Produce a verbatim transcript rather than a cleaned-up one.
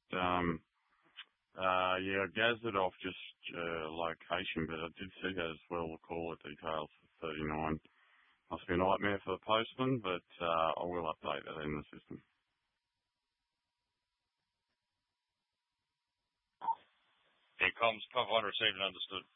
um, uh, yeah, I gazzed it off just uh, location, but I did see that as well, the caller details for thirty-nine. Must be a nightmare for the postman, but uh, I will update that in the system. Yeah, comms, comms one received and understood.